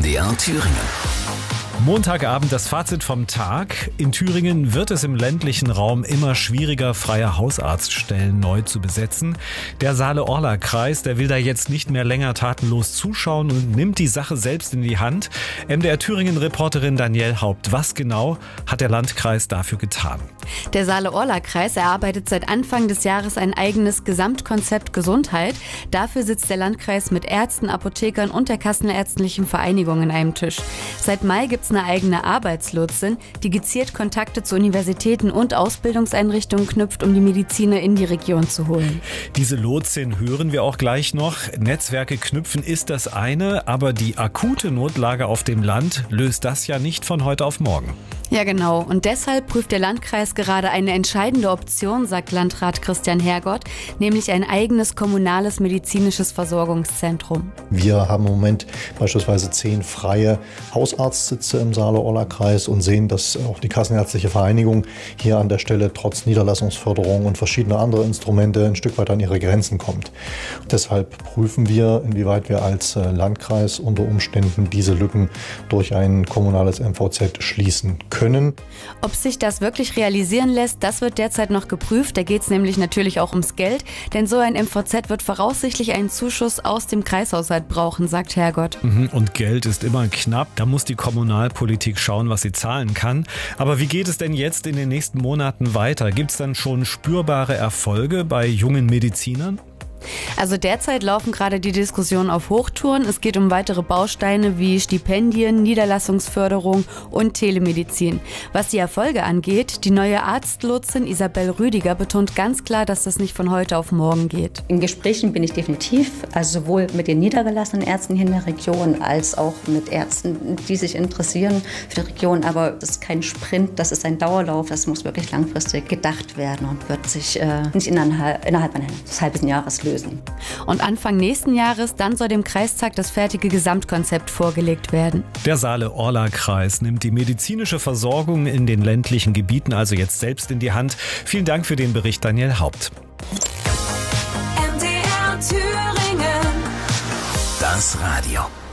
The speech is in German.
MDR Thüringen. Montagabend das Fazit vom Tag. In Thüringen wird es im ländlichen Raum immer schwieriger, freie Hausarztstellen neu zu besetzen. Der Saale-Orla-Kreis, der will da jetzt nicht mehr länger tatenlos zuschauen und nimmt die Sache selbst in die Hand. MDR Thüringen-Reporterin Danielle Haupt, was genau hat der Landkreis dafür getan? Der Saale-Orla-Kreis erarbeitet seit Anfang des Jahres ein eigenes Gesamtkonzept Gesundheit. Dafür sitzt der Landkreis mit Ärzten, Apothekern und der Kassenärztlichen Vereinigung an einem Tisch. Seit Mai gibt es eine eigene Arbeitslotsin, die gezielt Kontakte zu Universitäten und Ausbildungseinrichtungen knüpft, um die Mediziner in die Region zu holen. Diese Lotsin hören wir auch gleich noch. Netzwerke knüpfen ist das eine, aber die akute Notlage auf dem Land löst das ja nicht von heute auf morgen. Ja, genau. Und deshalb prüft der Landkreis gerade eine entscheidende Option, sagt Landrat Christian Hergott, nämlich ein eigenes kommunales medizinisches Versorgungszentrum. Wir haben im Moment beispielsweise 10 freie Hausarztsitze im Saale-Orla-Kreis und sehen, dass auch die Kassenärztliche Vereinigung hier an der Stelle trotz Niederlassungsförderung und verschiedener andere Instrumente ein Stück weit an ihre Grenzen kommt. Deshalb prüfen wir, inwieweit wir als Landkreis unter Umständen diese Lücken durch ein kommunales MVZ schließen können. Ob sich das wirklich realisieren lässt, das wird derzeit noch geprüft. Da geht es nämlich natürlich auch ums Geld, denn so ein MVZ wird voraussichtlich einen Zuschuss aus dem Kreishaushalt brauchen, sagt Hergott. Und Geld ist immer knapp. Da muss die Kommunalpolitik schauen, was sie zahlen kann. Aber wie geht es denn jetzt in den nächsten Monaten weiter? Gibt es dann schon spürbare Erfolge bei jungen Medizinern? Also derzeit laufen gerade die Diskussionen auf Hochtouren. Es geht um weitere Bausteine wie Stipendien, Niederlassungsförderung und Telemedizin. Was die Erfolge angeht, die neue Arztlotsin Isabel Rüdiger betont ganz klar, dass das nicht von heute auf morgen geht. In Gesprächen bin ich definitiv, also sowohl mit den niedergelassenen Ärzten hier in der Region als auch mit Ärzten, die sich interessieren für die Region. Aber das ist kein Sprint, das ist ein Dauerlauf, das muss wirklich langfristig gedacht werden und wird sich nicht innerhalb eines halben Jahres lösen. Und Anfang nächsten Jahres, dann soll dem Kreistag das fertige Gesamtkonzept vorgelegt werden. Der Saale-Orla-Kreis nimmt die medizinische Versorgung in den ländlichen Gebieten also jetzt selbst in die Hand. Vielen Dank für den Bericht, Danielle Haupt. MDR Thüringen. Das Radio.